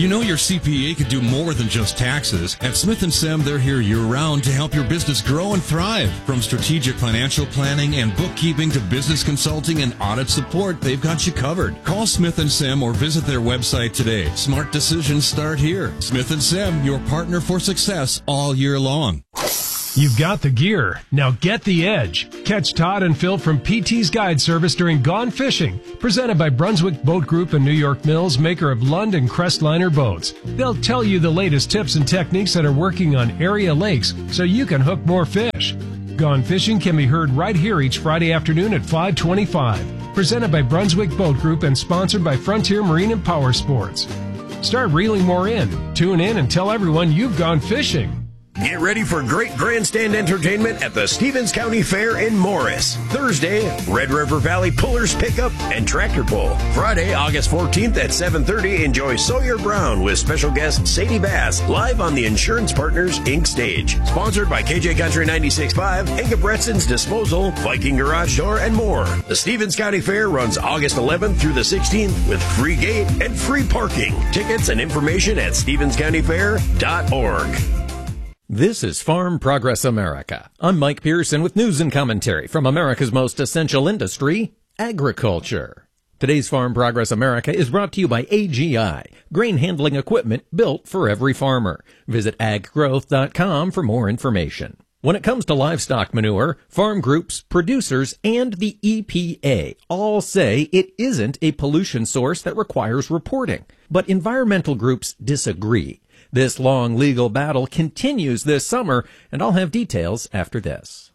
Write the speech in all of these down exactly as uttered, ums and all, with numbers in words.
You know your C P A could do more than just taxes. At Smith and Sem, they're here year-round to help your business grow and thrive. From strategic financial planning and bookkeeping to business consulting and audit support, they've got you covered. Call Smith and Sem or visit their website today. Smart decisions start here. Smith and Sem, your partner for success all year long. You've got the gear. Now get the edge. Catch Todd and Phil from P T's Guide Service during Gone Fishing, presented by Brunswick Boat Group and New York Mills, maker of Lund and Crestliner boats. They'll tell you the latest tips and techniques that are working on area lakes so you can hook more fish. Gone Fishing can be heard right here each Friday afternoon at five twenty-five. Presented by Brunswick Boat Group and sponsored by Frontier Marine and Power Sports. Start reeling more in. Tune in and tell everyone you've gone fishing. Get ready for great grandstand entertainment at the Stevens County Fair in Morris. Thursday, Red River Valley Pullers Pickup and Tractor Pull. Friday, August fourteenth at seven thirty, enjoy Sawyer Brown with special guest Sadie Bass live on the Insurance Partners Incorporated stage. Sponsored by K J Country ninety-six point five, Inga Bretson's Disposal, Viking Garage Door, and more. The Stevens County Fair runs August eleventh through the sixteenth with free gate and free parking. Tickets and information at stevens county fair dot org. This is Farm Progress America. I'm Mike Pearson with news and commentary from America's most essential industry, agriculture. Today's Farm Progress America is brought to you by A G I, grain handling equipment built for every farmer. Visit ag growth dot com for more information. When it comes to livestock manure, farm groups, producers, and the E P A all say it isn't a pollution source that requires reporting. But environmental groups disagree. This long legal battle continues this summer, and I'll have details after this.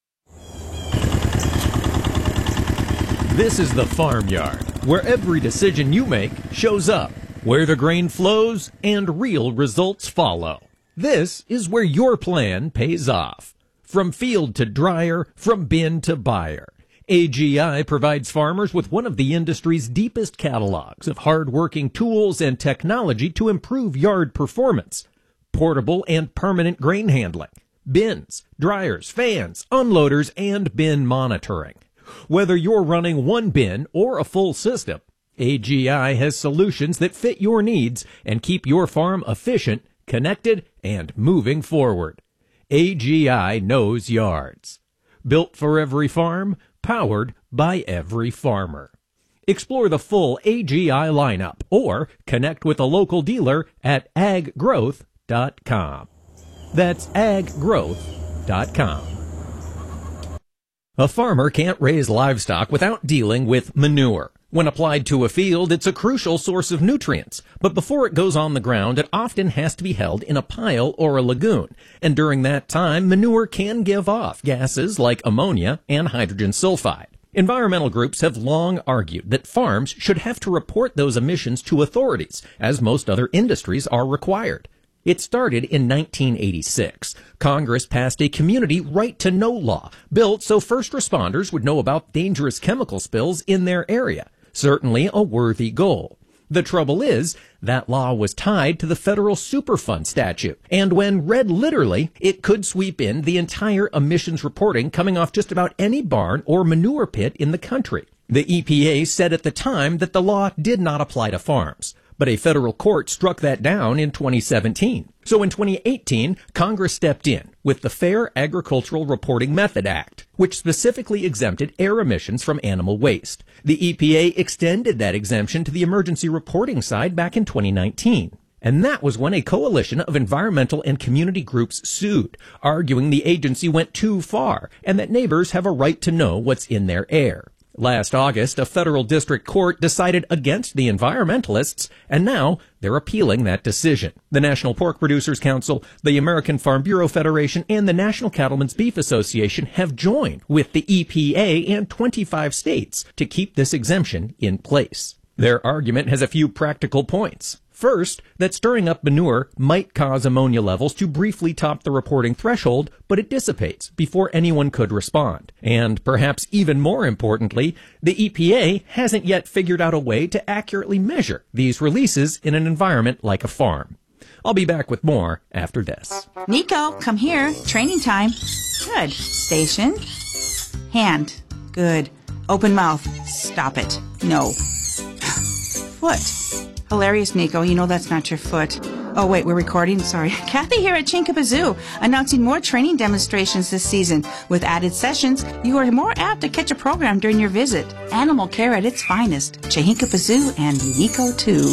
This is the Farmyard, where every decision you make shows up, where the grain flows and real results follow. This is where your plan pays off. From field to dryer, from bin to buyer. A G I provides farmers with one of the industry's deepest catalogs of hard-working tools and technology to improve yard performance. Portable and permanent grain handling, bins, dryers, fans, unloaders, and bin monitoring. Whether you're running one bin or a full system, A G I has solutions that fit your needs and keep your farm efficient, connected, and moving forward. A G I knows yards. Built for every farm, powered by every farmer. Explore the full A G I lineup or connect with a local dealer at ag growth dot com. That's ag growth dot com. A farmer can't raise livestock without dealing with manure. When applied to a field, it's a crucial source of nutrients, but before it goes on the ground, it often has to be held in a pile or a lagoon, and during that time, manure can give off gases like ammonia and hydrogen sulfide. Environmental groups have long argued that farms should have to report those emissions to authorities, as most other industries are required. It started in nineteen eighty-six. Congress passed a community right-to-know law, built so first responders would know about dangerous chemical spills in their area. Certainly a worthy goal. The trouble is, that law was tied to the federal Superfund statute, and when read literally, it could sweep in the entire emissions reporting coming off just about any barn or manure pit in the country. The E P A said at the time that the law did not apply to farms, but a federal court struck that down in twenty seventeen. So in twenty eighteen, Congress stepped in with the Fair Agricultural Reporting Method Act, which specifically exempted air emissions from animal waste. The E P A extended that exemption to the emergency reporting side back in twenty nineteen. And that was when a coalition of environmental and community groups sued, arguing the agency went too far and that neighbors have a right to know what's in their air. Last August, a federal district court decided against the environmentalists, and now they're appealing that decision. The National Pork Producers Council, the American Farm Bureau Federation, and the National Cattlemen's Beef Association have joined with the E P A and twenty-five states to keep this exemption in place. Their argument has a few practical points. First, that stirring up manure might cause ammonia levels to briefly top the reporting threshold, but it dissipates before anyone could respond. And perhaps even more importantly, the E P A hasn't yet figured out a way to accurately measure these releases in an environment like a farm. I'll be back with more after this. Nico, come here. Training time. Good. Station. Hand. Good. Open mouth. Stop it. No. Foot. Hilarious, Nico. You know that's not your foot. Oh, wait, we're recording? Sorry. Kathy here at Chinkapazoo, announcing more training demonstrations this season. With added sessions, you are more apt to catch a program during your visit. Animal care at its finest. Chinkapazoo and Nico, too.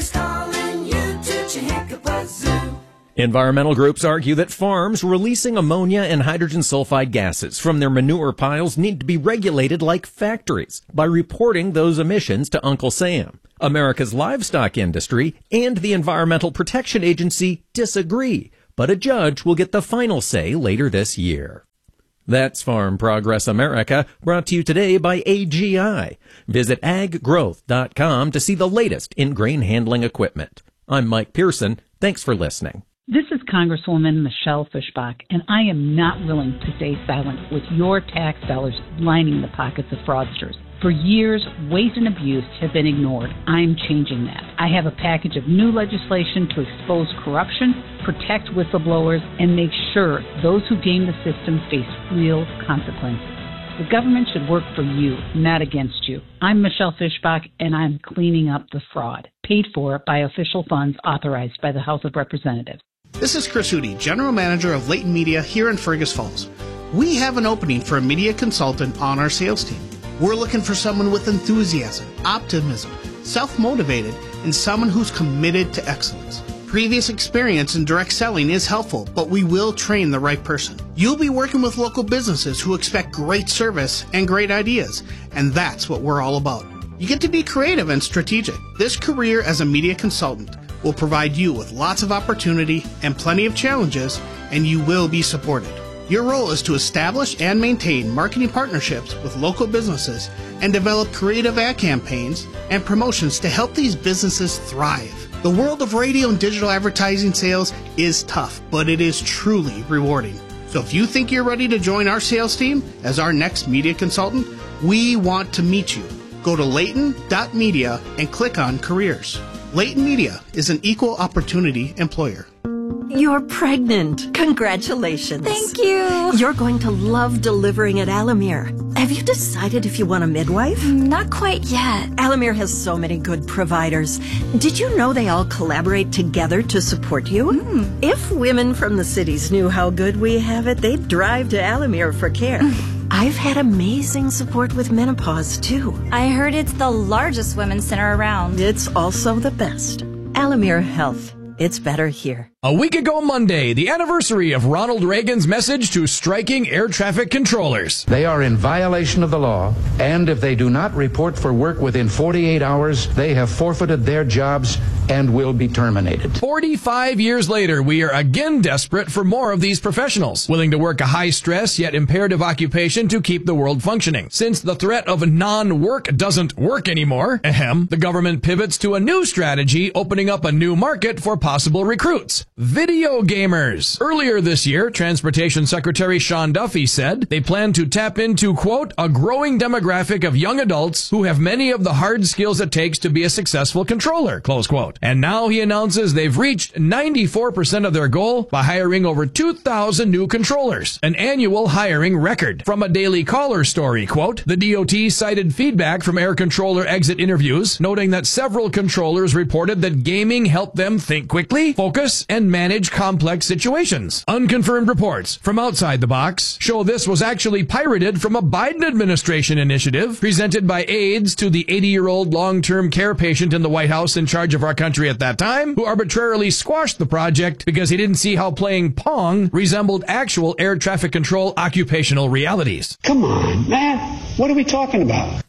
Environmental groups argue that farms releasing ammonia and hydrogen sulfide gases from their manure piles need to be regulated like factories by reporting those emissions to Uncle Sam. America's livestock industry and the Environmental Protection Agency disagree, but a judge will get the final say later this year. That's Farm Progress America, brought to you today by A G I. Visit ag growth dot com to see the latest in grain handling equipment. I'm Mike Pearson. Thanks for listening. This is Congresswoman Michelle Fischbach, and I am not willing to stay silent with your tax dollars lining the pockets of fraudsters. For years, waste and abuse have been ignored. I'm changing that. I have a package of new legislation to expose corruption, protect whistleblowers, and make sure those who game the system face real consequences. The government should work for you, not against you. I'm Michelle Fischbach, and I'm cleaning up the fraud, paid for by official funds authorized by the House of Representatives. This is Chris Hootie, General Manager of Leighton Media here in Fergus Falls. We have an opening for a media consultant on our sales team. We're looking for someone with enthusiasm, optimism, self-motivated, and someone who's committed to excellence. Previous experience in direct selling is helpful, but we will train the right person. You'll be working with local businesses who expect great service and great ideas, and that's what we're all about. You get to be creative and strategic. This career as a media consultant will provide you with lots of opportunity and plenty of challenges, and you will be supported. Your role is to establish and maintain marketing partnerships with local businesses and develop creative ad campaigns and promotions to help these businesses thrive. The world of radio and digital advertising sales is tough, but it is truly rewarding. So if you think you're ready to join our sales team as our next media consultant, we want to meet you. Go to Leighton dot media and click on Careers. Leighton Media is an equal opportunity employer. You're pregnant. Congratulations. Thank you. You're going to love delivering at Alamere. Have you decided if you want a midwife? Not quite yet. Alamere has so many good providers. Did you know they all collaborate together to support you? Mm. If women from the cities knew how good we have it, they'd drive to Alamere for care. I've had amazing support with menopause, too. I heard it's the largest women's center around. It's also the best. Alamere Health. It's better here. A week ago Monday, the anniversary of Ronald Reagan's message to striking air traffic controllers. They are in violation of the law, and if they do not report for work within forty-eight hours, they have forfeited their jobs and will be terminated. forty-five years later, we are again desperate for more of these professionals, willing to work a high-stress yet imperative occupation to keep the world functioning. Since the threat of non-work doesn't work anymore, ahem, the government pivots to a new strategy, opening up a new market for possible recruits. Video gamers. Earlier this year, Transportation Secretary Sean Duffy said they plan to tap into, quote, a growing demographic of young adults who have many of the hard skills it takes to be a successful controller, close quote. And now he announces they've reached ninety-four percent of their goal by hiring over two thousand new controllers, an annual hiring record. From a Daily Caller story, quote, the D O T cited feedback from air controller exit interviews, noting that several controllers reported that gaming helped them think quickly, focus, and manage complex situations. Unconfirmed reports from outside the box show this was actually pirated from a Biden administration initiative presented by aides to the eighty-year-old long-term care patient in the White House in charge of our country at that time, who arbitrarily squashed the project because he didn't see how playing Pong resembled actual air traffic control occupational realities. Come on, man. What are we talking about?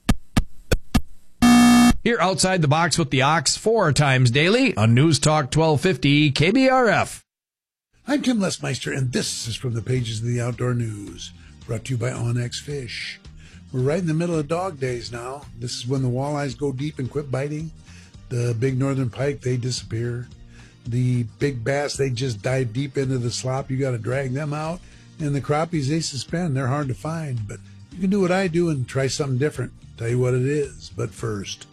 Here outside the box with the Ox four times daily on News Talk twelve fifty K B R F. I'm Tim Lesmeister, and this is from the pages of the Outdoor News, brought to you by Onyx Fish. We're right in the middle of dog days now. This is when the walleyes go deep and quit biting. The big northern pike, they disappear. The big bass, they just dive deep into the slop. You got to drag them out. And the crappies, they suspend. They're hard to find, but you can do what I do and try something different. Tell you what it is, but first...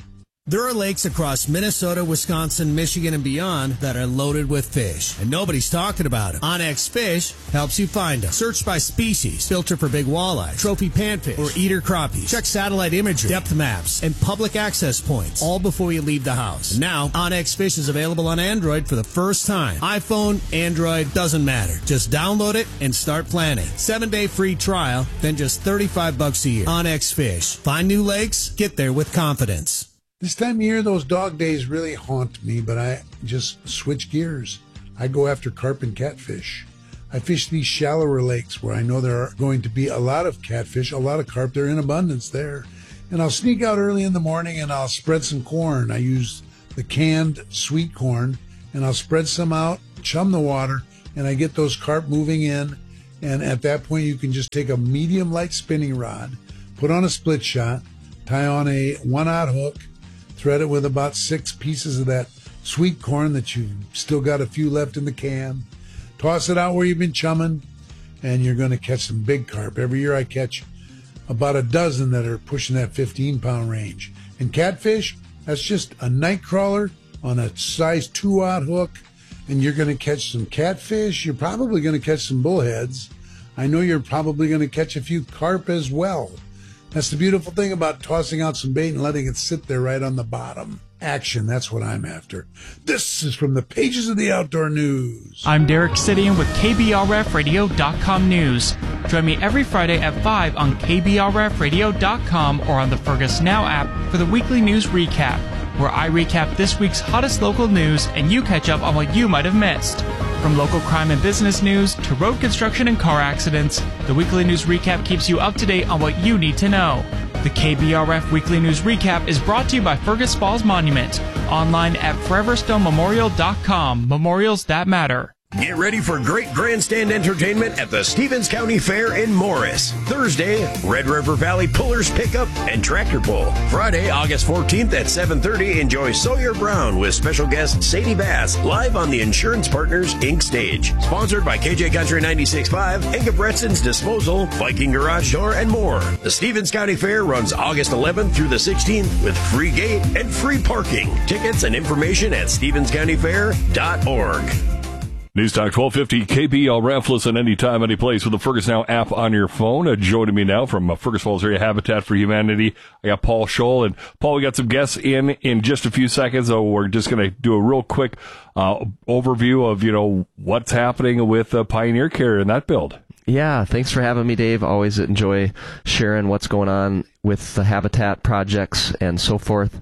There are lakes across Minnesota, Wisconsin, Michigan, and beyond that are loaded with fish, and nobody's talking about them. Onyx Fish helps you find them. Search by species, filter for big walleye, trophy panfish, or eater crappies. Check satellite imagery, depth maps, and public access points, all before you leave the house. And now, Onyx Fish is available on Android for the first time. iPhone, Android, doesn't matter. Just download it and start planning. Seven-day free trial, then just thirty-five bucks a year. Onyx Fish. Find new lakes, get there with confidence. This time of year, those dog days really haunt me, but I just switch gears. I go after carp and catfish. I fish these shallower lakes where I know there are going to be a lot of catfish, a lot of carp. They're in abundance there. And I'll sneak out early in the morning and I'll spread some corn. I use the canned sweet corn, and I'll spread some out, chum the water, and I get those carp moving in. And at that point, you can just take a medium light spinning rod, put on a split shot, tie on a one-aught hook, thread it with about six pieces of that sweet corn that you've still got a few left in the can. Toss it out where you've been chumming, and you're going to catch some big carp. Every year I catch about a dozen that are pushing that fifteen-pound range. And catfish, that's just a night crawler on a size two-aught hook, and you're going to catch some catfish. You're probably going to catch some bullheads. I know you're probably going to catch a few carp as well. That's the beautiful thing about tossing out some bait and letting it sit there right on the bottom. Action, that's what I'm after. This is from the pages of the Outdoor News. I'm Derek Sidian with K B R F radio dot com News. Join me every Friday at five on K B R F radio dot com or on the Fergus Now app for the weekly news recap, where I recap this week's hottest local news and you catch up on what you might have missed. From local crime and business news to road construction and car accidents, the weekly news recap keeps you up to date on what you need to know. The K B R F Weekly News Recap is brought to you by Fergus Falls Monument, online at forever stone memorial dot com. Memorials that matter. Get ready for great grandstand entertainment at the Stevens County Fair in Morris. Thursday, Red River Valley Pullers Pickup and Tractor Pull. Friday, August fourteenth at seven thirty, enjoy Sawyer Brown with special guest Sadie Bass live on the Insurance Partners Incorporated stage. Sponsored by K J Country ninety-six point five, Inga Bretson's Disposal, Viking Garage Door, and more. The Stevens County Fair runs August eleventh through the sixteenth with free gate and free parking. Tickets and information at stevens county fair dot org. News Talk twelve fifty K B L R F. Listen anytime, any place with the Fergus Now app on your phone. Uh, joining me now from uh, Fergus Falls Area Habitat for Humanity, I got Paul Scholl. And Paul, we got some guests in in just a few seconds, so we're just going to do a real quick uh, overview of, you know, what's happening with uh, Pioneer Care in that build. Yeah, thanks for having me, Dave. Always enjoy sharing what's going on with the Habitat projects and so forth.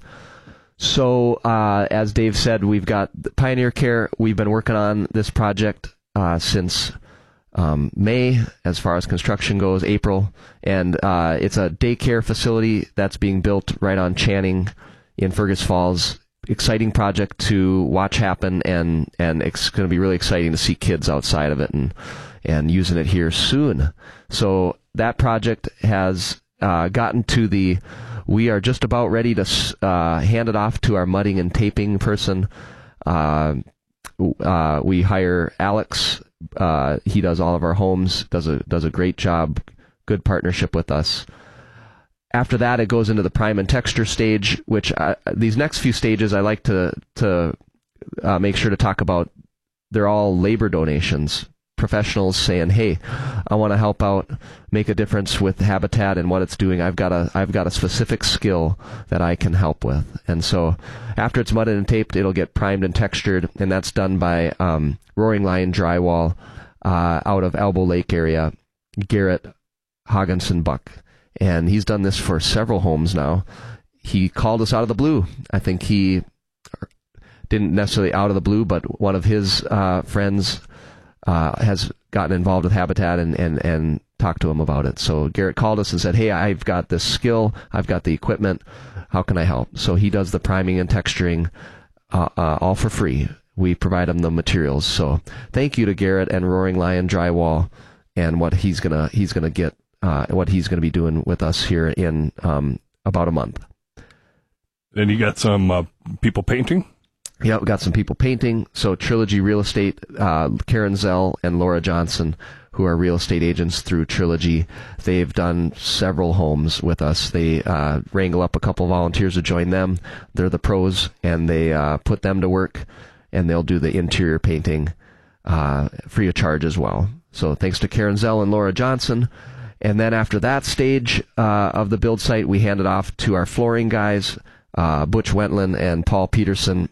So, uh, as Dave said, we've got Pioneer Care. We've been working on this project uh, since um, May, as far as construction goes, April. And uh, it's a daycare facility that's being built right on Channing in Fergus Falls. Exciting project to watch happen, and, and it's going to be really exciting to see kids outside of it and, and using it here soon. So that project has uh, gotten to the... We are just about ready to uh, hand it off to our mudding and taping person. Uh, uh, we hire Alex. Uh, he does all of our homes, does a does a great job, good partnership with us. After that, it goes into the prime and texture stage, which I, these next few stages I like to, to uh, make sure to talk about. They're all labor donations. Professionals saying, "Hey, I want to help out, make a difference with Habitat and what it's doing. I've got a I've got a specific skill that I can help with." And so, after it's mudded and taped, it'll get primed and textured, and that's done by um, Roaring Lion Drywall uh, out of Elbow Lake area, Garrett Hogginson Buck, and he's done this for several homes now. He called us out of the blue. I think he didn't necessarily out of the blue, but one of his uh, friends. Uh, has gotten involved with Habitat and, and, and talked to him about it. So Garrett called us and said, "Hey, I've got this skill, I've got the equipment, how can I help?" So he does the priming and texturing uh, uh, all for free. We provide him the materials. So thank you to Garrett and Roaring Lion Drywall and what he's gonna he's gonna get uh, what he's gonna be doing with us here in um, about a month. Then you got some uh, people painting. Yeah, we got some people painting. So Trilogy Real Estate, uh, Karen Zell and Laura Johnson, who are real estate agents through Trilogy. They've done several homes with us. They uh, wrangle up a couple volunteers to join them. They're the pros, and they uh, put them to work, and they'll do the interior painting uh, free of charge as well. So thanks to Karen Zell and Laura Johnson. And then after that stage uh, of the build site, we hand it off to our flooring guys, uh, Butch Wentland and Paul Peterson.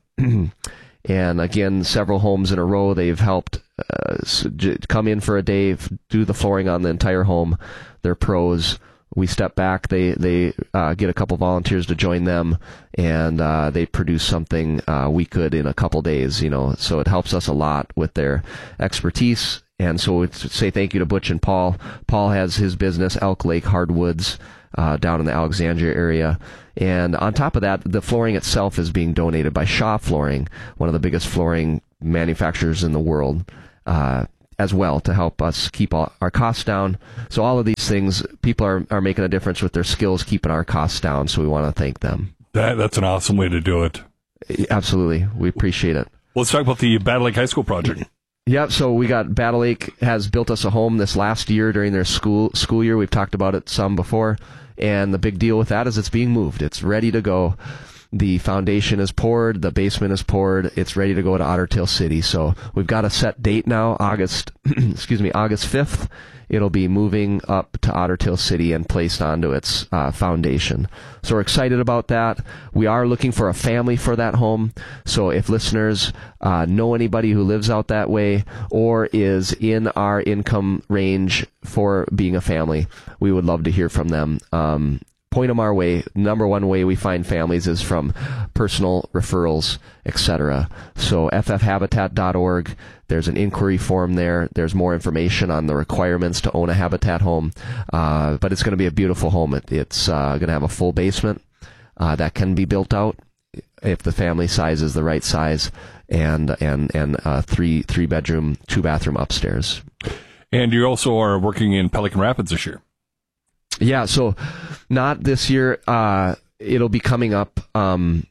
And again, several homes in a row, they've helped uh, come in for a day, do the flooring on the entire home. They're pros. We step back. They they uh, get a couple volunteers to join them, and uh, they produce something uh, we could in a couple days. You know, so it helps us a lot with their expertise. And so we'd say thank you to Butch and Paul. Paul has his business, Elk Lake Hardwoods, uh, down in the Alexandria area. And on top of that, the flooring itself is being donated by Shaw Flooring, one of the biggest flooring manufacturers in the world, uh, as well, to help us keep all our costs down. So all of these things, people are, are making a difference with their skills, keeping our costs down. So we want to thank them. That, that's an awesome way to do it. Absolutely. We appreciate it. Well, let's talk about the Battle Lake High School project. Yep, so we got Battle Lake has built us a home this last year during their school school year. We've talked about it some before. And the big deal with that is it's being moved. It's ready to go. The foundation is poured. The basement is poured. It's ready to go to Otter Tail City. So we've got a set date now, August, excuse me, August fifth. It'll be moving up to Otter Tail City and placed onto its uh, foundation. So we're excited about that. We are looking for a family for that home. So if listeners uh, know anybody who lives out that way or is in our income range for being a family, we would love to hear from them. Um, point them our way. Number one way we find families is from personal referrals, et cetera. So f f habitat dot org. There's an inquiry form there. There's more information on the requirements to own a Habitat home. Uh, but it's going to be a beautiful home. It, it's uh, going to have a full basement uh, that can be built out if the family size is the right size, and and and uh, three three bedroom, two bathroom upstairs. And you also are working in Pelican Rapids this year. Yeah, so not this year. Uh, it'll be coming up. Um,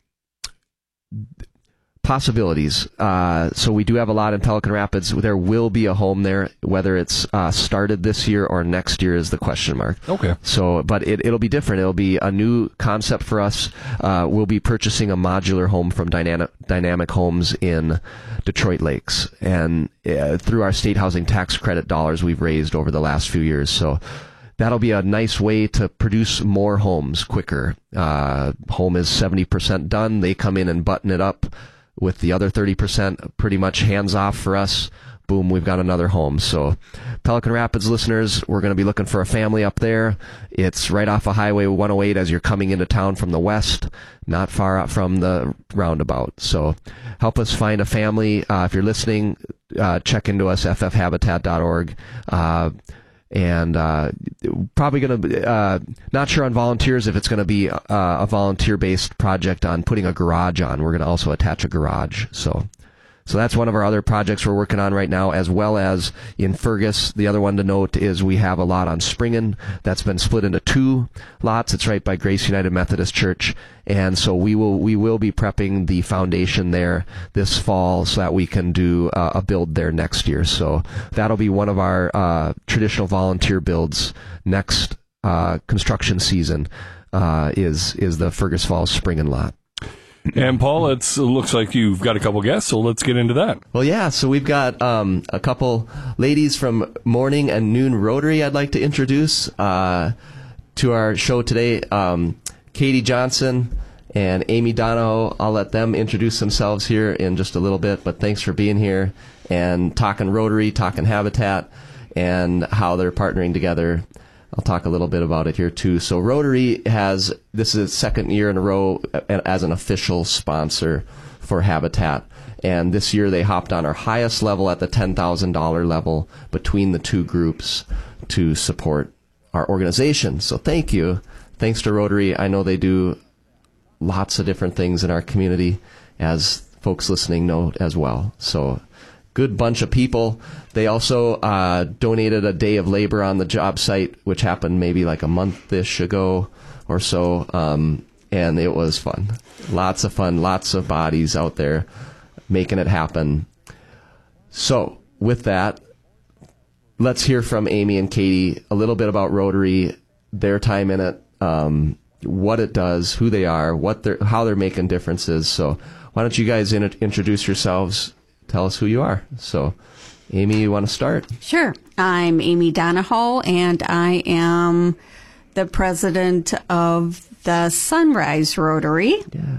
possibilities. Uh, so we do have a lot in Pelican Rapids. There will be a home there. Whether it's uh, started this year or next year is the question mark. Okay. So, but it, it'll be different. It'll be a new concept for us. Uh, we'll be purchasing a modular home from Dynamic, Dynamic Homes in Detroit Lakes, and uh, through our state housing tax credit dollars we've raised over the last few years. So that'll be a nice way to produce more homes quicker. Uh, home is seventy percent done. They come in and button it up with the other thirty percent pretty much hands off for us. Boom, we've got another home. So Pelican Rapids listeners, we're going to be looking for a family up there. It's right off of Highway one oh eight as you're coming into town from the west, not far out from the roundabout. So help us find a family. Uh, if you're listening, uh, check into us, f f habitat dot org. Uh, And uh, probably going to, uh, not sure on volunteers if it's going to be uh, a volunteer-based project on putting a garage on. We're going to also attach a garage. So so that's one of our other projects we're working on right now, as well as in Fergus. The other one to note is we have a lot on Springen that's been split into two lots. It's right by Grace United Methodist Church. And so we will we will be prepping the foundation there this fall so that we can do uh, a build there next year. So that'll be one of our uh, traditional volunteer builds next uh, construction season uh, is is the Fergus Falls Springen lot. And Paul, it's, it looks like you've got a couple guests, so let's get into that. Well, yeah, so we've got um, a couple ladies from Morning and Noon Rotary I'd like to introduce uh, to our show today. Um, Katie Johnson and Amy Donahoe. I'll let them introduce themselves here in just a little bit, but thanks for being here and talking Rotary, talking Habitat, and how they're partnering together. I'll talk a little bit about it here, too. So Rotary has, this is its second year in a row as an official sponsor for Habitat. And this year they hopped on our highest level at the ten thousand dollars level between the two groups to support our organization. So thank you. Thanks to Rotary. I know they do lots of different things in our community, as folks listening know as well. So good bunch of people. They also uh, donated a day of labor on the job site, which happened maybe like a month-ish ago or so, um, and it was fun. Lots of fun, lots of bodies out there making it happen. So with that, let's hear from Amy and Katie a little bit about Rotary, their time in it, um, what it does, who they are, what they're, how they're making differences. So why don't you guys in, introduce yourselves, tell us who you are. So Amy, you want to start? Sure. I'm Amy Donahoe, and I am the president of the Sunrise Rotary. Yeah.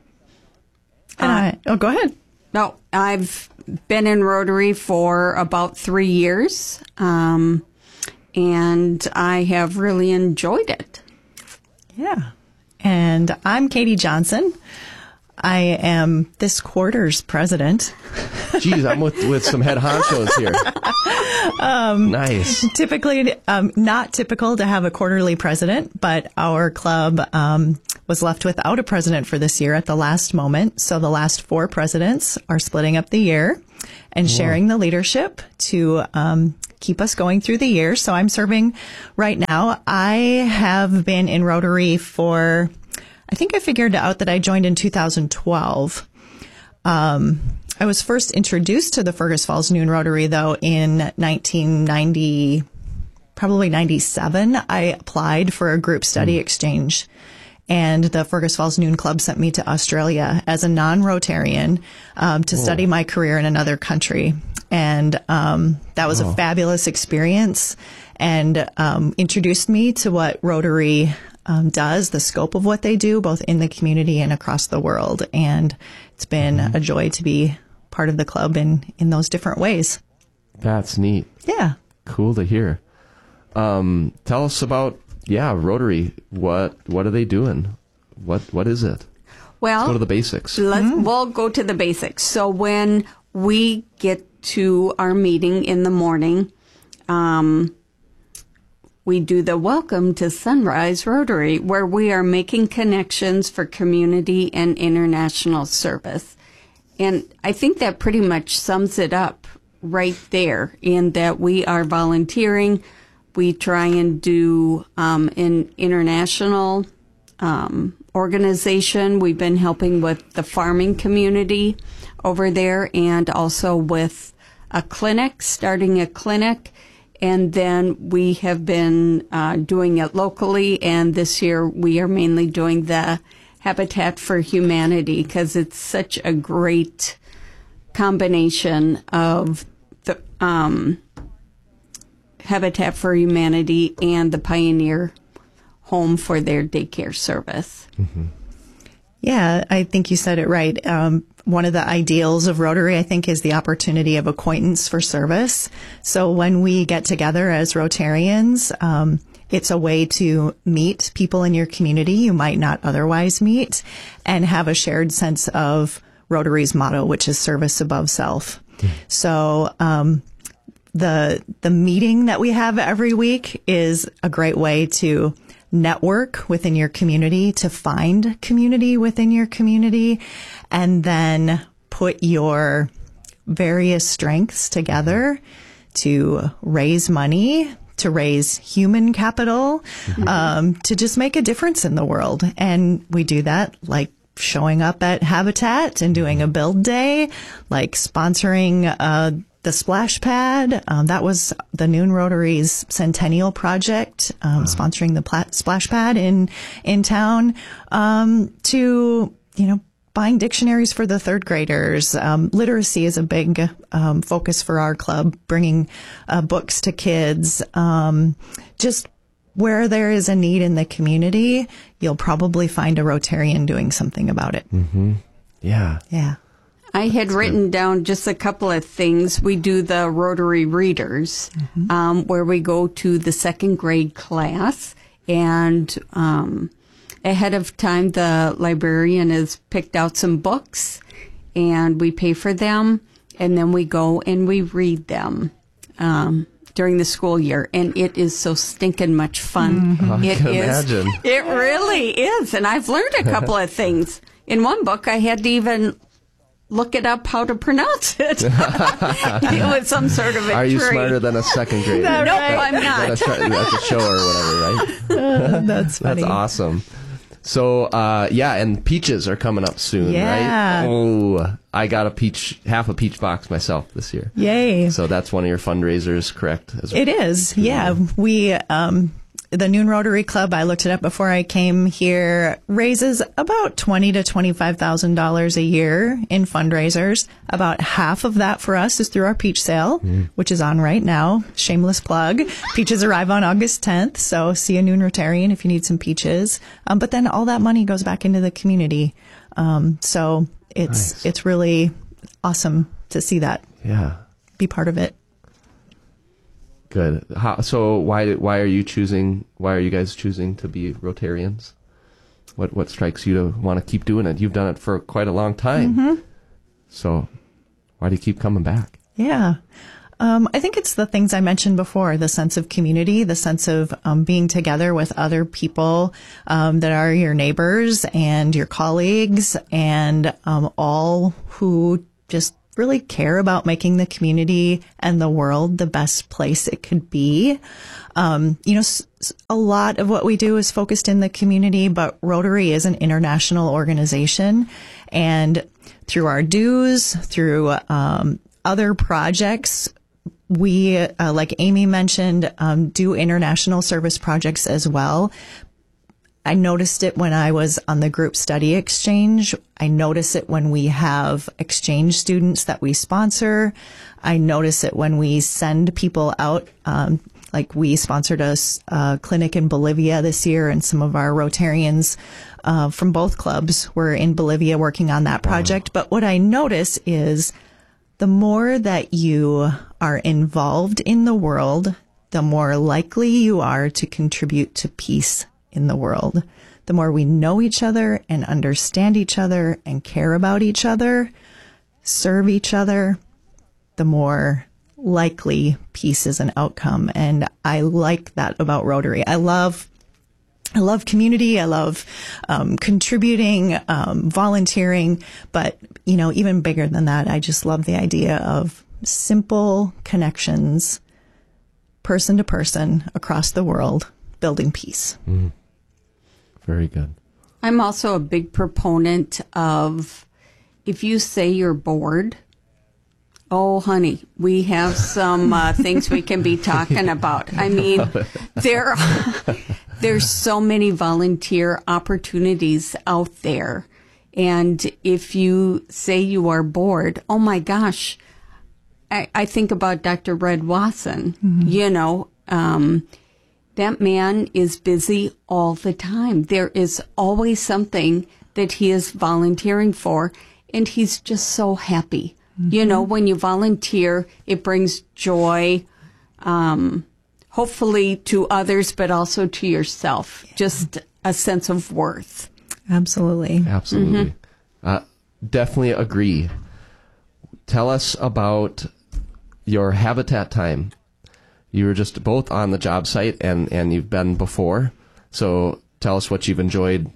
And I, oh, go ahead. No, I've been in Rotary for about three years, um, and I have really enjoyed it. Yeah. And I'm Katie Johnson. I am this quarter's president. Geez, I'm with, with some head honchos here. Um, nice. Typically, um, not typical to have a quarterly president, but our club um, was left without a president for this year at the last moment. So the last four presidents are splitting up the year and Whoa. sharing the leadership to um, keep us going through the year. So I'm serving right now. I have been in Rotary for, I think I figured out that I joined in two thousand twelve. Um, I was first introduced to the Fergus Falls Noon Rotary, though, in nineteen ninety, probably ninety-seven. I applied for a group study mm. exchange, and the Fergus Falls Noon Club sent me to Australia as a non-Rotarian um, to oh. study my career in another country. And um, that was oh. a fabulous experience, and um, introduced me to what Rotary um, does, the scope of what they do, both in the community and across the world. And it's been mm-hmm. a joy to be part of the club in, in those different ways. That's neat. Yeah. Cool to hear. Um, tell us about, yeah, Rotary. What what are they doing? What What is it? Well, let's go to the basics. Let's, mm. We'll go to the basics. So when we get to our meeting in the morning, um, we do the Welcome to Sunrise Rotary, where we are making connections for community and international service. And I think that pretty much sums it up right there, in that we are volunteering. We try and do um, an international um, organization. We've been helping with the farming community over there, and also with a clinic, starting a clinic. And then we have been uh, doing it locally, and this year we are mainly doing the Habitat for Humanity, because it's such a great combination of the um, Habitat for Humanity and the Pioneer Home for their daycare service. Mm-hmm. Yeah, I think you said it right. Um, one of the ideals of Rotary, I think, is the opportunity of acquaintance for service. So when we get together as Rotarians, um, it's a way to meet people in your community you might not otherwise meet, and have a shared sense of Rotary's motto, which is service above self. Mm. So um, the the meeting that we have every week is a great way to network within your community, to find community within your community, and then put your various strengths together to raise money, to raise human capital, mm-hmm. um, to just make a difference in the world. And we do that like showing up at Habitat and doing a build day, like sponsoring uh, the splash pad. Um, that was the Noon Rotary's centennial project, um, wow. sponsoring the pla- splash pad in in town, um, to, you know, buying dictionaries for the third graders. Um, literacy is a big um, focus for our club, bringing uh, books to kids. Um, just where there is a need in the community, you'll probably find a Rotarian doing something about it. Mm-hmm. Yeah. Yeah. I had That's written good. down just a couple of things. We do the Rotary Readers, mm-hmm. um, where we go to the second grade class, and um, ahead of time, the librarian has picked out some books, and we pay for them, and then we go and we read them um, during the school year, and it is so stinking much fun. Mm-hmm. I it can is, imagine. It really is, and I've learned a couple of things. In one book, I had to even look it up how to pronounce it. It was some sort of a Are you trick. smarter than a second grader? No, right? I'm not. At a, at a show or whatever, right? Uh, that's funny. That's awesome. So, uh, yeah, and peaches are coming up soon, Yeah. right? Oh, I got a peach, half a peach box myself this year. Yay. So that's one of your fundraisers, correct? As It is, yeah. We, um, the Noon Rotary Club, I looked it up before I came here, raises about twenty to twenty-five thousand dollars a year in fundraisers. About half of that for us is through our peach sale, mm. which is on right now. Shameless plug. Peaches arrive on August tenth, so see a Noon Rotarian if you need some peaches. Um, but then all that money goes back into the community. Um, so it's nice. It's really awesome to see that. Yeah. Be part of it. Good. How, so why why are you choosing? Why are you guys choosing to be Rotarians? What what strikes you to want to keep doing it? You've done it for quite a long time. Mm-hmm. So why do you keep coming back? Yeah. Um, I think it's the things I mentioned before, the sense of community, the sense of um, being together with other people um, that are your neighbors and your colleagues and um, all who just really care about making the community and the world the best place it could be. Um, you know, s- a lot of what we do is focused in the community, but Rotary is an international organization. And through our dues, through um, other projects, we, uh, like Amy mentioned, um, do international service projects as well. I noticed it when I was on the group study exchange. I notice it when we have exchange students that we sponsor. I notice it when we send people out. Um, like we sponsored a, a clinic in Bolivia this year, and some of our Rotarians uh, from both clubs were in Bolivia working on that project. Wow. But what I notice is the more that you are involved in the world, the more likely you are to contribute to peace in the world. The more we know each other and understand each other and care about each other, serve each other, the more likely peace is an outcome. And I like that about Rotary. I love I love community. I love um, contributing, um, volunteering. But, you know, even bigger than that, I just love the idea of simple connections, person to person, across the world, building peace. Mm. Very good. I'm also a big proponent of, if you say you're bored, oh, honey, we have some uh, things we can be talking about. I mean, there, there's so many volunteer opportunities out there. And if you say you are bored, oh my gosh, I, I think about Doctor Red Wasson, mm-hmm. you know, um, that man is busy all the time. There is always something that he is volunteering for, and he's just so happy. Mm-hmm. You know, when you volunteer, it brings joy, um, hopefully to others, but also to yourself. Yeah. Just a sense of worth. Absolutely. Absolutely. Mm-hmm. Uh, definitely agree. Tell us about your Habitat time. You were just both on the job site, and, and you've been before. So tell us what you've enjoyed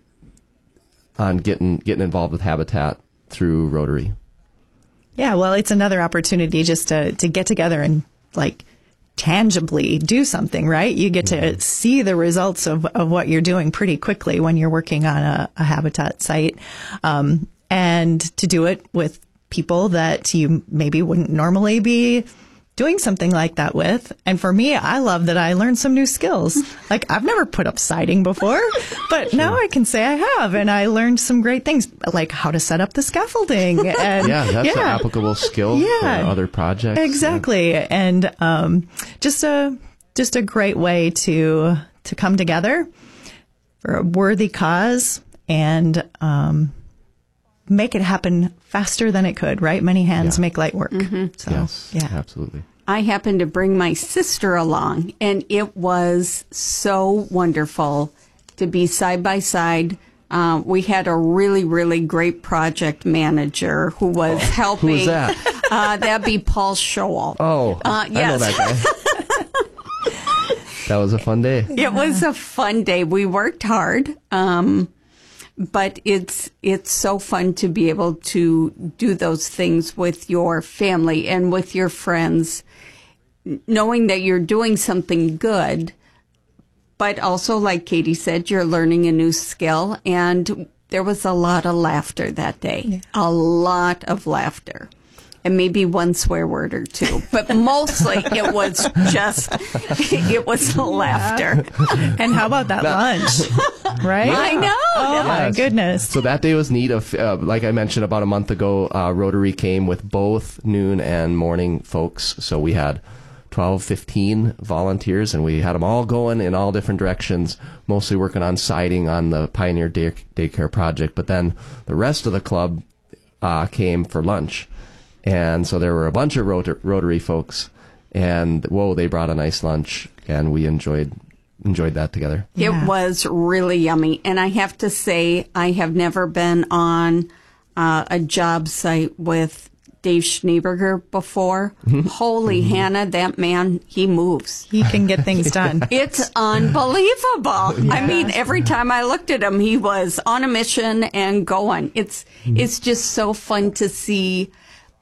on getting getting involved with Habitat through Rotary. Yeah, well, it's another opportunity just to, to get together and, like, tangibly do something, right? You get to see the results of, of what you're doing pretty quickly when you're working on a, a Habitat site. Um, and to do it with people that you maybe wouldn't normally be doing something like that with. And for me, I love that I learned some new skills. Like, I've never put up siding before, but now I can say I have. And I learned some great things, like how to set up the scaffolding. And yeah, that's yeah. an applicable skill yeah, for other projects. Exactly. Yeah. And um, just a just a great way to to come together for a worthy cause and um, make it happen faster than it could, right? Many hands yeah. make light work. Mm-hmm. So, yes, yeah, absolutely. I happened to bring my sister along, and it was so wonderful to be side by side. Uh, we had a really, really great project manager who was oh, helping. Who was that? Uh, that'd be Paul Scholl. Oh, uh, yes. I know that guy. That was a fun day. It was a fun day. We worked hard. Um, But it's it's so fun to be able to do those things with your family and with your friends, knowing that you're doing something good, but also, like Katie said, you're learning a new skill, and there was a lot of laughter that day. Yeah. A lot of laughter. And maybe one swear word or two, but mostly it was just, it was laughter. And how about that lunch, right? I know. Oh, Yes. my goodness. So that day was neat. Of uh, like I mentioned about a month ago, uh, Rotary came with both noon and morning folks. So we had twelve, fifteen volunteers, and we had them all going in all different directions, mostly working on siding on the Pioneer Day- Daycare project. But then the rest of the club uh, came for lunch. And so there were a bunch of Rot- Rotary folks, and whoa, they brought a nice lunch, and we enjoyed enjoyed that together. It yeah. was really yummy. And I have to say, I have never been on uh, a job site with Dave Schneeberger before. Holy mm-hmm. Hannah, that man, he moves. He can get things done. It's unbelievable. Yeah. I mean, every time I looked at him, he was on a mission and going. It's mm-hmm. It's just so fun to see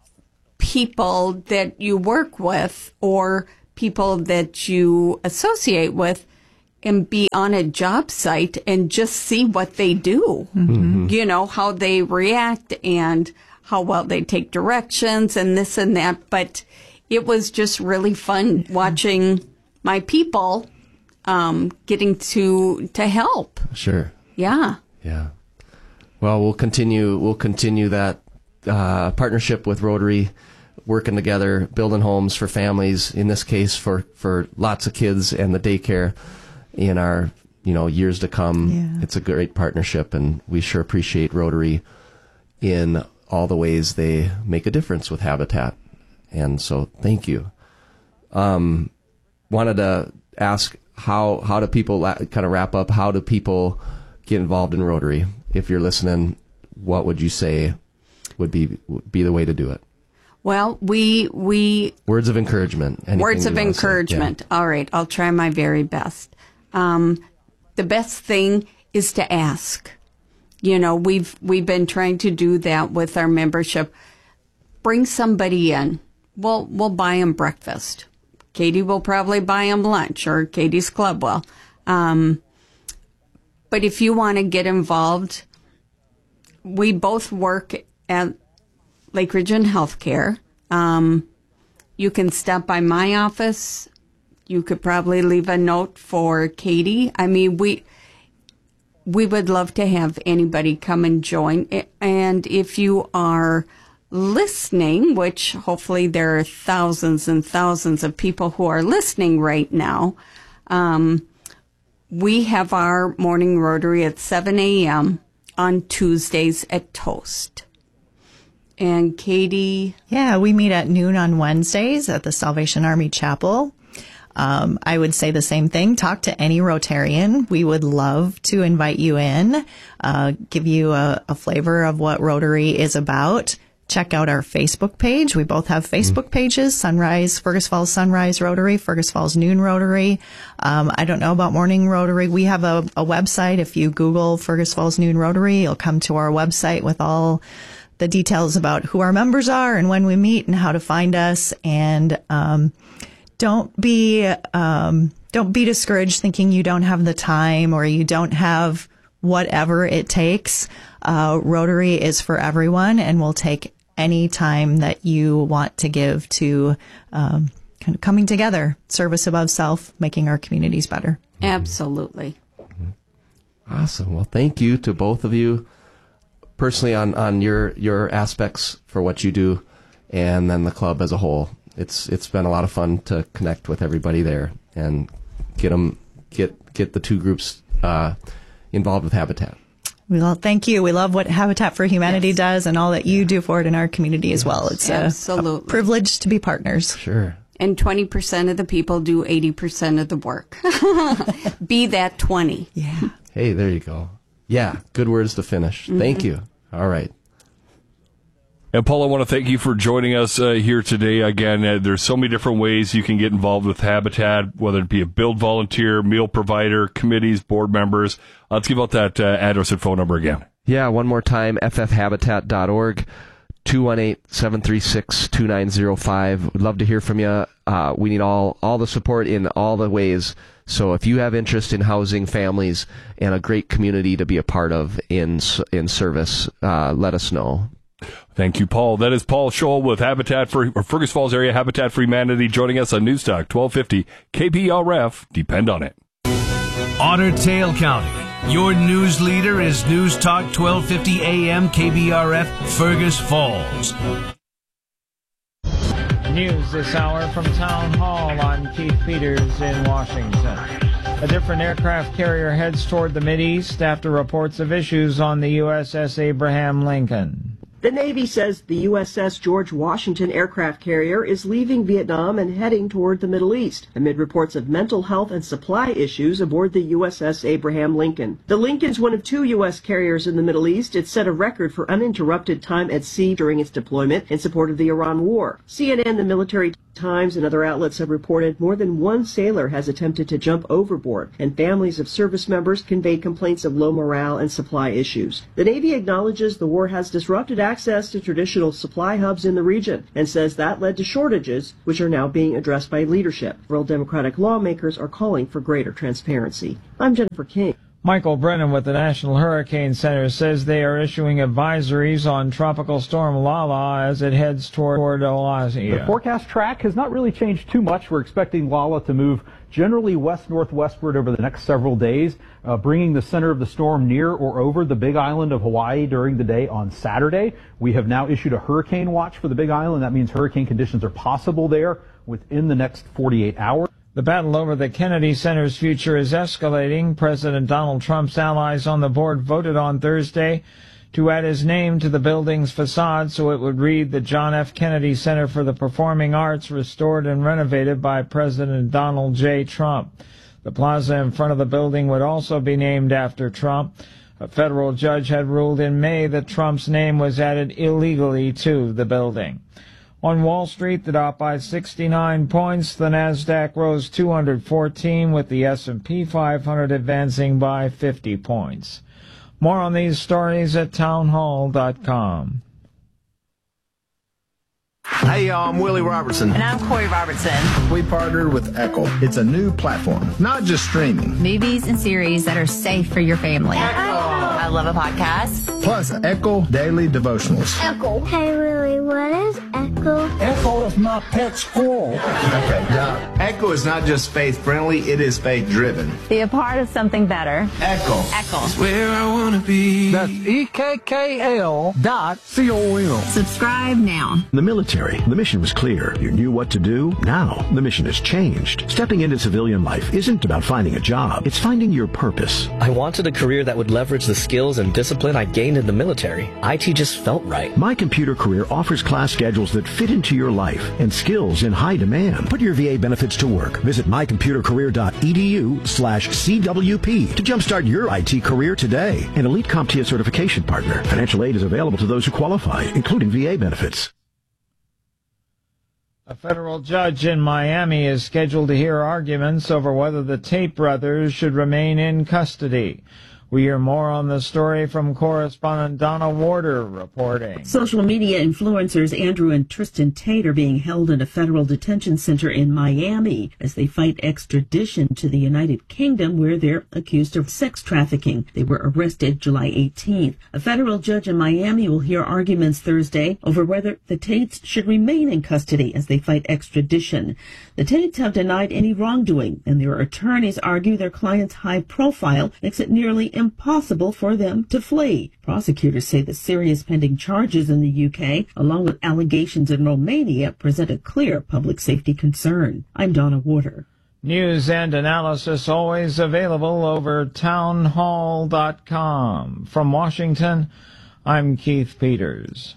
people that you work with or people that you associate with and be on a job site and just see what they do. Mm-hmm. You know, how they react and how well they take directions and this and that. But it was just really fun watching my people um, getting to to help. Sure. Yeah. Yeah. Well, we'll continue. We'll continue that uh, partnership with Rotary, working together, building homes for families. In this case, for for lots of kids and the daycare in our you know years to come. Yeah. It's a great partnership, and we sure appreciate Rotary in all the ways they make a difference with Habitat. And so, thank you. Um, wanted to ask how how do people la- kind of wrap up? How do people get involved in Rotary? If you're listening, what would you say would be would be the way to do it? Well, we we words of encouragement. Words of encouragement. Yeah. All right, I'll try my very best. Um, the best thing is to ask. You know, we've we've been trying to do that with our membership. Bring somebody in. We'll we'll buy them breakfast. Katie will probably buy them lunch, or Katie's club will. Um, but if you want to get involved, we both work at Lake Region Healthcare. Um, you can stop by my office. You could probably leave a note for Katie. I mean, we we would love to have anybody come and join. And if you are listening, which hopefully there are thousands and thousands of people who are listening right now, um, we have our morning Rotary at seven a.m. on Tuesdays at Toast. And Katie? Yeah, we meet at noon on Wednesdays at the Salvation Army Chapel. Um, I would say the same thing. Talk to any Rotarian. We would love to invite you in, uh, give you a, a flavor of what Rotary is about. Check out our Facebook page. We both have Facebook pages, Sunrise, Fergus Falls Sunrise Rotary, Fergus Falls Noon Rotary. Um, I don't know about Morning Rotary. We have a, a website. If you Google Fergus Falls Noon Rotary, you'll come to our website with all the details about who our members are and when we meet and how to find us. And um, don't be um, don't be discouraged thinking you don't have the time or you don't have whatever it takes. Uh, Rotary is for everyone, and will take any time that you want to give to um, kind of coming together, service above self, making our communities better. Absolutely. Awesome. Well, thank you to both of you personally on, on your, your aspects for what you do, and then the club as a whole. It's it's been a lot of fun to connect with everybody there and get them get get the two groups uh, involved with Habitat. Well, thank you. We love what Habitat for Humanity yes. does and all that you do for it in our community as well. It's a, a privilege to be partners. Sure. And twenty percent of the people do eighty percent of the work. Be that twenty. Yeah. Hey, there you go. Yeah, good words to finish. Mm-hmm. Thank you. All right. And Paul, I want to thank you for joining us uh, here today. Again, uh, there's so many different ways you can get involved with Habitat, whether it be a build volunteer, meal provider, committees, board members. Uh, let's give out that uh, address and phone number again. Yeah, one more time, f f habitat dot org, two one eight, seven three six, two nine zero five. We'd love to hear from you. Uh, we need all, all the support in all the ways So if you have interest in housing families and a great community to be a part of in in service, uh, let us know. Thank you, Paul. That is Paul Scholl with Habitat for or Fergus Falls Area Habitat for Humanity joining us on Newstalk twelve fifty K B R F. Depend on it. Otter Tail County. Your news leader is News Talk twelve fifty A M K B R F Fergus Falls. News this hour from Town Hall. I'm Keith Peters in Washington. A different aircraft carrier heads toward the Mideast after reports of issues on the U S S Abraham Lincoln. The Navy says the U S S George Washington aircraft carrier is leaving Vietnam and heading toward the Middle East, amid reports of mental health and supply issues aboard the U S S Abraham Lincoln. The Lincoln's one of two U S carriers in the Middle East. It set a record for uninterrupted time at sea during its deployment in support of the Iran war. C N N, the Military Times, and other outlets have reported more than one sailor has attempted to jump overboard, and families of service members conveyed complaints of low morale and supply issues. The Navy acknowledges the war has disrupted access to traditional supply hubs in the region and says that led to shortages, which are now being addressed by leadership. Rural Democratic lawmakers are calling for greater transparency. I'm Jennifer King. Michael Brennan with the National Hurricane Center says they are issuing advisories on Tropical Storm Lala as it heads toward Alaska. The forecast track has not really changed too much. We're expecting Lala to move generally west-northwestward over the next several days, uh, bringing the center of the storm near or over the Big Island of Hawaii during the day on Saturday. We have now issued a hurricane watch for the Big Island. That means hurricane conditions are possible there within the next forty-eight hours. The battle over the Kennedy Center's future is escalating. President Donald Trump's allies on the board voted on Thursday to add his name to the building's facade so it would read the John F. Kennedy Center for the Performing Arts, restored and renovated by President Donald J. Trump. The plaza in front of the building would also be named after Trump. A federal judge had ruled in May that Trump's name was added illegally to the building. On Wall Street, the Dow by sixty-nine points. The Nasdaq rose two hundred fourteen, with the S and P five hundred advancing by fifty points. More on these stories at townhall dot com. Hey, y'all, I'm Willie Robertson. And I'm Corey Robertson. We partnered with Echo. It's a new platform, not just streaming. Movies and series that are safe for your family. Echo. I love a podcast. Plus, Echo Daily Devotionals. Echo. Hey, Willie, what is Echo? Echo is my pet squirrel. Okay, now, Echo is not just faith-friendly, it is faith-driven. Be a part of something better. Echo. Echo. It's where I want to be. That's E K K L dot C O M. Subscribe now. The military. The mission was clear. You knew what to do. Now, the mission has changed. Stepping into civilian life isn't about finding a job. It's finding your purpose. I wanted a career that would leverage the skills and discipline I gained in the military. I T just felt right. My Computer Career offers class schedules that fit into your life and skills in high demand. Put your V A benefits to work. Visit my computer career dot e d u slash C W P to jumpstart your I T career today. An Elite CompTIA certification partner. Financial aid is available to those who qualify, including V A benefits. A federal judge in Miami is scheduled to hear arguments over whether the Tate brothers should remain in custody. We hear more on the story from correspondent Donna Warder reporting. Social media influencers Andrew and Tristan Tate are being held in a federal detention center in Miami as they fight extradition to the United Kingdom, where they're accused of sex trafficking. They were arrested July eighteenth. A federal judge in Miami will hear arguments Thursday over whether the Tates should remain in custody as they fight extradition. The Tates have denied any wrongdoing, and their attorneys argue their client's high profile makes it nearly impossible for them to flee. Prosecutors say the serious pending charges in the U K, along with allegations in Romania, present a clear public safety concern. I'm Donna Warder. News and analysis always available over townhall dot com. From Washington, I'm Keith Peters.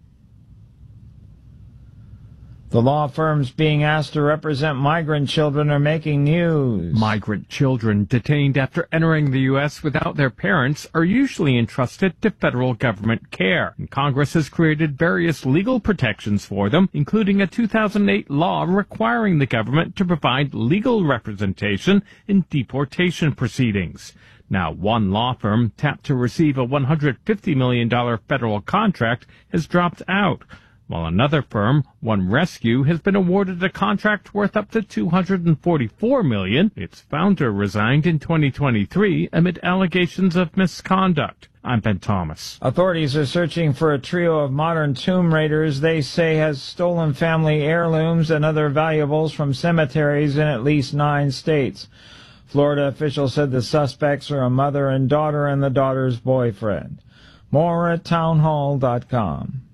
The law firms being asked to represent migrant children are making news. Migrant children detained after entering the U S without their parents are usually entrusted to federal government care. And Congress has created various legal protections for them, including a two thousand eight law requiring the government to provide legal representation in deportation proceedings. Now, one law firm tapped to receive a one hundred fifty million dollars federal contract has dropped out. while another firm, One Rescue, has been awarded a contract worth up to two hundred forty-four million dollars. Its founder resigned in twenty twenty-three amid allegations of misconduct. I'm Ben Thomas. Authorities are searching for a trio of modern tomb raiders they say has stolen family heirlooms and other valuables from cemeteries in at least nine states. Florida officials said the suspects are a mother and daughter and the daughter's boyfriend. More at townhall dot com.